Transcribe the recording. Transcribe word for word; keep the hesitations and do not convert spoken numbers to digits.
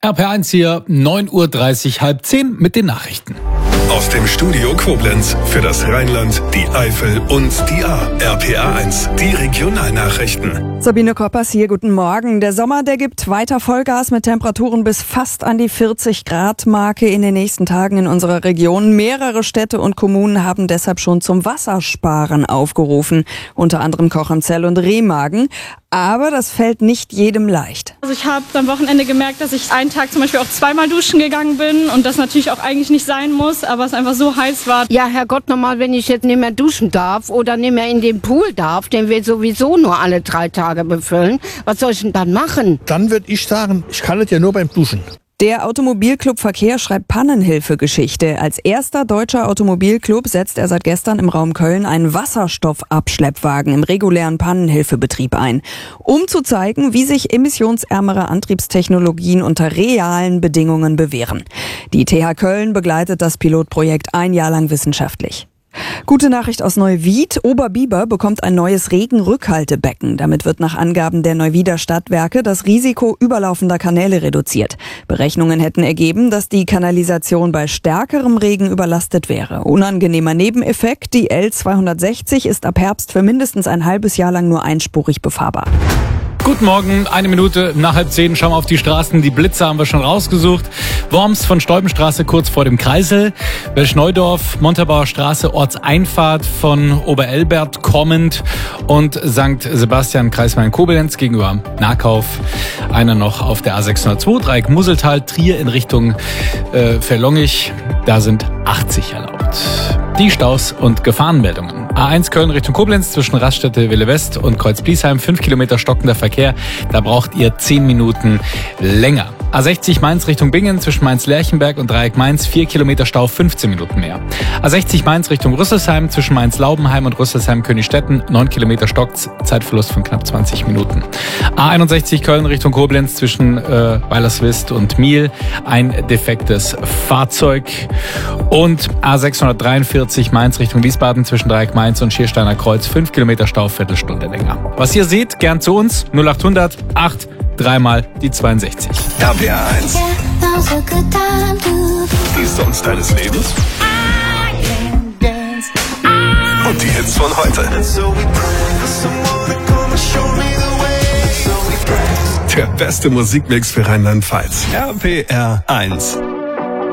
R P R eins hier, neun Uhr dreißig, halb zehn mit den Nachrichten. Aus dem Studio Koblenz für das Rheinland, die Eifel und die Ahr. R P R eins, die Regionalnachrichten. Sabine Koppers hier, guten Morgen. Der Sommer, der gibt weiter Vollgas mit Temperaturen bis fast an die vierzig Grad Marke in den nächsten Tagen in unserer Region. Mehrere Städte und Kommunen haben deshalb schon zum Wassersparen aufgerufen. Unter anderem Cochem-Zell und Remagen. Aber das fällt nicht jedem leicht. Also ich habe am Wochenende gemerkt, dass ich einen Tag zum Beispiel auch zweimal duschen gegangen bin und das natürlich auch eigentlich nicht sein muss, aber es einfach so heiß war. Ja, Herrgott, nochmal, wenn ich jetzt nicht mehr duschen darf oder nicht mehr in den Pool darf, den wir sowieso nur alle drei Tage befüllen, was soll ich denn dann machen? Dann würde ich sagen, ich kann es ja nur beim Duschen. Der Automobilclub Verkehr schreibt Pannenhilfegeschichte. Als erster deutscher Automobilclub setzt er seit gestern im Raum Köln einen Wasserstoffabschleppwagen im regulären Pannenhilfebetrieb ein, um zu zeigen, wie sich emissionsärmere Antriebstechnologien unter realen Bedingungen bewähren. Die T H Köln begleitet das Pilotprojekt ein Jahr lang wissenschaftlich. Gute Nachricht aus Neuwied. Oberbiber bekommt ein neues Regenrückhaltebecken. Damit wird nach Angaben der Neuwieder Stadtwerke das Risiko überlaufender Kanäle reduziert. Berechnungen hätten ergeben, dass die Kanalisation bei stärkerem Regen überlastet wäre. Unangenehmer Nebeneffekt, die L zweihundertsechzig ist ab Herbst für mindestens ein halbes Jahr lang nur einspurig befahrbar. Guten Morgen, eine Minute nach halb zehn, schauen wir auf die Straßen. Die Blitze haben wir schon rausgesucht. Worms von Stolbenstraße kurz vor dem Kreisel. Welschneudorf, Montabaur Straße, Ortseinfahrt von Oberelbert kommend. Und Sankt Sebastian, Kreis Main-Koblenz gegenüber Nahkauf. Einer noch auf der A sechshundertzwei, Dreieck Museltal, Trier in Richtung äh, Verlongich. Da sind achtzig erlaubt. Die Staus und Gefahrenmeldungen. A eins Köln Richtung Koblenz zwischen Raststätte Wille West und Kreuz Bliesheim, fünf Kilometer stockender Verkehr. Da braucht ihr zehn Minuten länger. A sechzig Mainz Richtung Bingen zwischen Mainz-Lerchenberg und Dreieck Mainz, vier Kilometer Stau, fünfzehn Minuten mehr. A sechzig Mainz Richtung Rüsselsheim zwischen Mainz-Laubenheim und Rüsselsheim-Königstetten, neun Kilometer Stock, Zeitverlust von knapp zwanzig Minuten. A einundsechzig Köln Richtung Koblenz zwischen äh, Weilerswist und Miel, ein defektes Fahrzeug. Und A sechshundertdreiundvierzig Mainz Richtung Wiesbaden zwischen Dreieck Mainz und Schiersteiner Kreuz, fünf Kilometer Stau, Viertelstunde länger. Was ihr seht, gern zu uns, null achthundert acht, dreimal die zweiundsechzig. R P R eins. Die Songs deines Lebens. Und die Hits von heute. Der beste Musikmix für Rheinland-Pfalz. R P R eins.